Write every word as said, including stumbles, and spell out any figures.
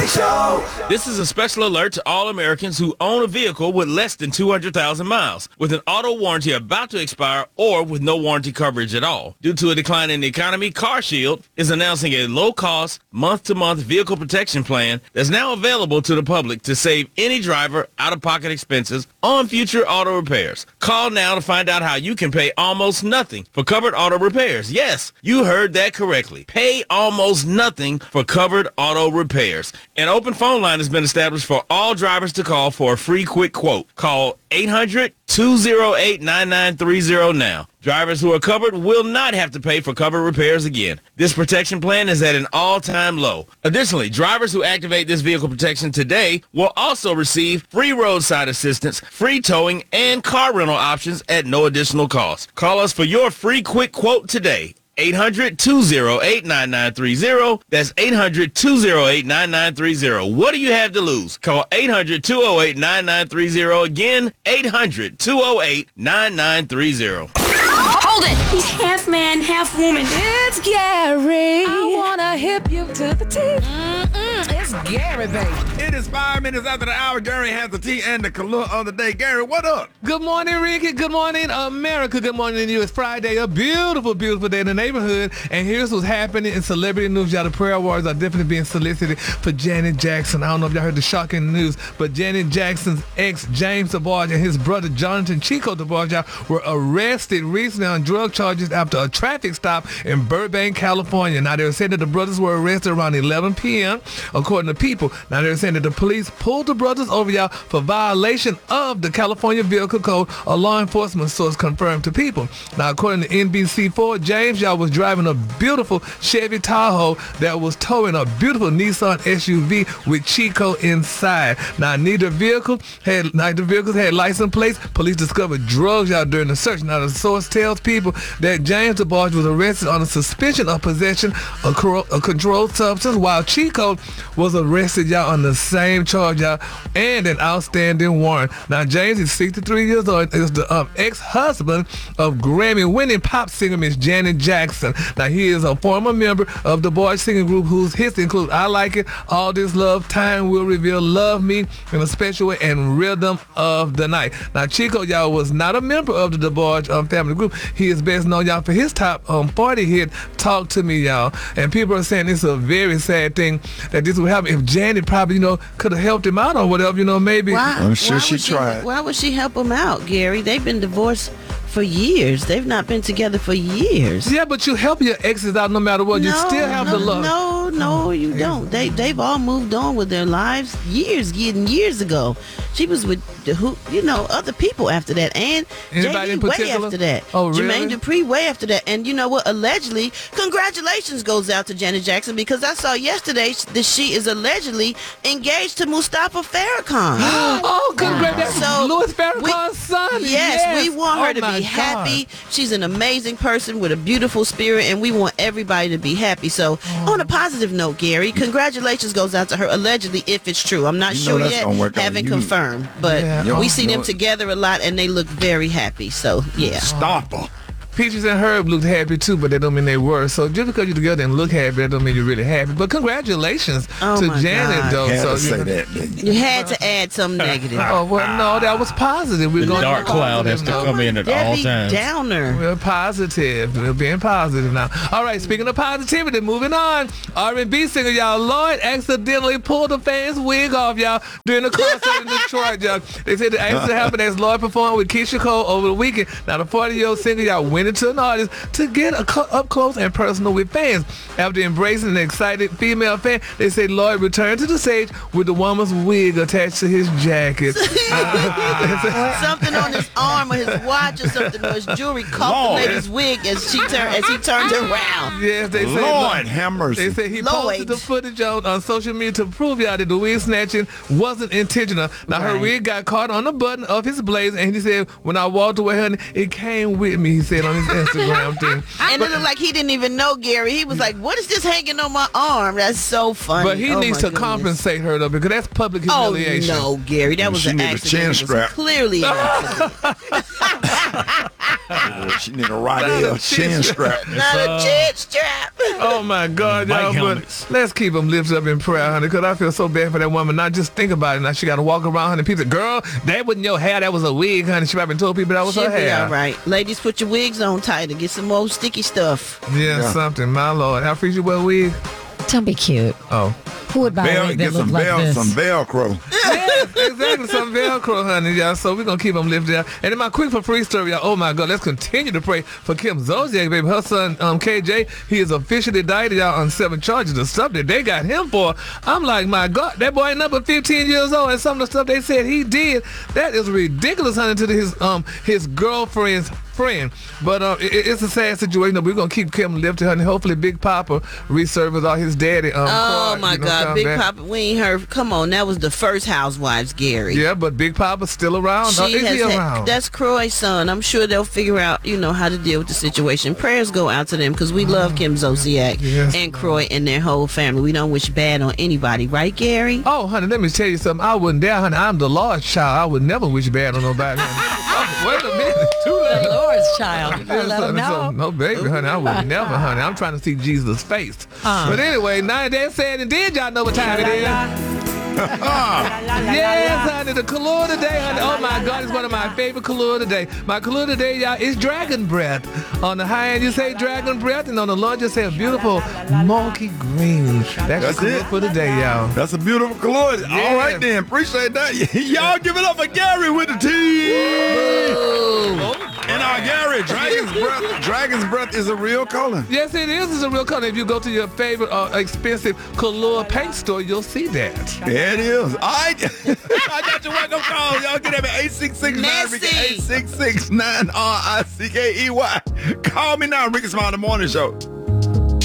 Show. This is a special alert to all Americans who own a vehicle with less than two hundred thousand miles, with an auto warranty about to expire, or with no warranty coverage at all. Due to a decline in the economy, CarShield is announcing a low-cost, month-to-month vehicle protection plan that's now available to the public to save any driver out-of-pocket expenses on future auto repairs. Call now to find out how you can pay almost nothing for covered auto repairs. Yes, you heard that correctly. Pay almost nothing for covered auto repairs. An open phone line has been established for all drivers to call for a free quick quote. Call eight hundred, two oh eight, nine nine three oh now. Drivers who are covered will not have to pay for covered repairs again. This protection plan is at an all-time low. Additionally, drivers who activate this vehicle protection today will also receive free roadside assistance, free towing, and car rental options at no additional cost. Call us for your free quick quote today. eight hundred, two oh eight, nine nine three oh. That's eight hundred, two oh eight, nine nine three oh. What do you have to lose? Call eight hundred, two oh eight, nine nine three oh. Again, eight hundred, two oh eight, nine nine three oh. Hold it! He's half man, half woman. It's Gary. I wanna hip you to the teeth. Mm-mm, it's Gary, baby. It is five minutes after the hour. Gary has the tea and the color of the day. Gary, what up? Good morning, Ricky. Good morning, America. Good morning to you. It's Friday, a beautiful, beautiful day in the neighborhood. And here's what's happening in celebrity news. Y'all, the prayer awards are definitely being solicited for Janet Jackson. I don't know if y'all heard the shocking news, but Janet Jackson's ex, James DeBarge, and his brother, Jonathan Chico DeBarge, y'all, were arrested recently on drug charges after a traffic stop in Burbank, California. Now, they were saying that the brothers were arrested around eleven p.m., according to People. Now, they were saying that the police pulled the brothers over, y'all, for violation of the California Vehicle Code, a law enforcement source confirmed to People. Now, according to N B C four, James, y'all, was driving a beautiful Chevy Tahoe that was towing a beautiful Nissan S U V with Chico inside. Now, neither vehicle had, neither vehicles had license plates. Police discovered drugs, y'all, during the search. Now, the source tells People that James DeBarge was arrested on a suspicion of possession of cor- a controlled substance, while Chico was arrested, y'all, on the same charge, y'all, and an outstanding warrant. Now, James is sixty-three years old, is the um, ex-husband of Grammy-winning pop singer Miss Janet Jackson. Now, he is a former member of the DeBarge singing group whose hits include I Like It, All This Love, Time Will Reveal, Love Me in a Special Way, and Rhythm of the Night. Now, Chico, y'all, was not a member of the DeBarge um, family group. He is best known, y'all, for his top um, forty hit, Talk to Me, y'all. And people are saying it's a very sad thing that this would happen. If Janet probably, you know, could have helped him out or whatever, you know, maybe. Why, I'm sure why she would tried. Why would she help him out, Gary? They've been divorced for years. They've not been together for years. Yeah, but you help your exes out no matter what. No, you still have no, the love. No, no, you don't. They they've all moved on with their lives years, years, years ago. She was with the who, you know, other people after that, and Anybody J in D way particular? after that. Oh, really? Jermaine Dupri way after that, and you know what? Allegedly, congratulations goes out to Janet Jackson, because I saw yesterday that she is allegedly engaged to Mustafa Farrakhan. Oh, congrats. So, Louis we- Farrakhan's son. Yes, Yes, we want her Oh, to my be God. happy. She's an amazing person with a beautiful spirit, and we want everybody to be happy. So, Oh. on a positive note, Gary, congratulations goes out to her, allegedly, if it's true. I'm not You know sure that's yet, gonna work on haven't you. confirmed, but Yeah. we Yo, see you them know- together a lot, and they look very happy. So, yeah. Stop her. Peaches and Herb looked happy too, but that don't mean they were. So just because you're together and look happy, that don't mean you're really happy. But congratulations Oh, to my Janet, God. though. Had so to say you know- that, didn't You you? had to add some negative. Oh well, no, that was positive. We're The going dark cloud has to come in at all Debbie times. Downer. We're positive. We're being positive now. All right, speaking of positivity, moving on. R and B singer, y'all, Lloyd accidentally pulled a fan's wig off, y'all, during the concert in Detroit, y'all. They said the accident happened as Lloyd performed with Keisha Cole over the weekend. Now, the forty-year-old singer, y'all, went into an audience to get a cu- up close and personal with fans. After embracing an excited female fan, they say Lloyd returned to the stage with the woman's wig attached to his jacket. Something on his arm or his watch or something, or his jewelry caught Lord. the lady's wig as she turned as he turned around. Yes, they say Lord have mercy. They say he Lloyd. posted the footage on, on social media to prove y'all that the wig snatching wasn't intentional. Now, her Right. wig got caught on the button of his blazer, and he said, when I walked away, honey, it came with me, he said on his Instagram thing. And it looked like he didn't even know Gary. He was like, what is this hanging on my arm? That's so funny. But he Oh, needs my to goodness. compensate her, though, because that's public Oh, humiliation. no, Gary. That was She an need a accident. chin It was strap. clearly an accident. She need a Rodeo chin strap. Not a chin strap. Oh my God, y'all! But let's keep them lifted up in prayer, honey, because I feel so bad for that woman. Not just think about it. Now she got to walk around, honey. People, girl, that wasn't your hair. That was a wig, honey. She probably told people that was She'll her be hair. all right. Ladies, put your wigs on tight and get some more sticky stuff. Yeah, Yeah. something. My Lord, how freak you wear a wig? Don't be cute. Oh, Who would buy a Vel- wig get that some looked like Vel- this? some Velcro. yes, exactly. Some Velcro, honey, y'all. So we're gonna keep them lifted up. And in my quick for free story, y'all. Oh my God, let's continue to pray for Kim Zolciak, baby. Her son, um, K J, he is officially indicted out on seven charges of stuff that they got him for. I'm like, my God, that boy ain't number fifteen years old, and some of the stuff they said he did, that is ridiculous, honey, to his um his girlfriend's friend. But uh, it, it's a sad situation. We're gonna keep Kim lifted, honey. Hopefully, Big Papa resurfaces all his daddy. Um, Oh card, my you know, God, come Big back. Papa, we ain't heard. Come on, that was the first Housewives, Gary. Yeah, but Big Papa's still around. She Uh, is has he had- around? that's Croy's son. I'm sure they'll figure out, you know, how to deal with the situation. Prayers go out to them because we love Kim Zolciak Yes, and Croy and their whole family. We don't wish bad on anybody, right, Gary? Oh, honey, let me tell you something. I wouldn't dare, honey. I'm the Lord's child. I would never wish bad on nobody. Oh, wait a minute. Too late. The Lord's child. You better Yes, let him honey, so- know. no, baby, honey. I would never, honey. I'm trying to see Jesus' face. Uh. But anyway, now that said and did, y'all know what time it is. Yes, honey, the Kahlua today, honey. Oh my God, it's one of my favorite Kahlua today. My Kahlua today, y'all, is dragon breath. On the high end, you say dragon breath, and on the low, you say a beautiful milky green. That's, That's your Kahlua it. for the day, y'all. That's a beautiful color. Yeah. All right then, appreciate that. Y'all give it up for Gary with the T. And our Gary, Dragon's Breath. Dragon's Breath is a real color. Yes, it is. It's a real color. If you go to your favorite uh, expensive Kahlua paint store, you'll see that. Yeah, it is. All right. I got your wake up call. Y'all get at me eight six six nine Ricky Messy. eight six six nine R I C K E Y. Call me now, Ricky Smiley Morning Show.